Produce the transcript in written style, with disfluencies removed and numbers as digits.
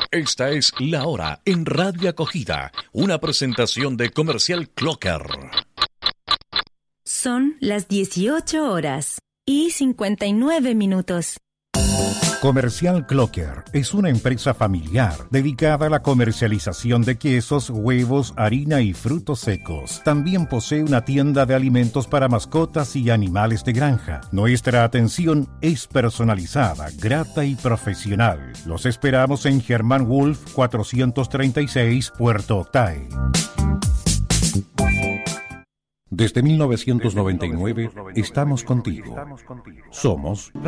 Esta es La Hora en Radio Acogida, una presentación de Comercial Clocker. Son las 18 horas y 59 minutos. Comercial Clocker es una empresa familiar dedicada a la comercialización de quesos, huevos, harina y frutos secos. También posee una tienda de alimentos para mascotas y animales de granja. Nuestra atención es personalizada, grata y profesional. Los esperamos en Germán Wolf 436, Puerto Octay. Desde 1999 estamos contigo. Somos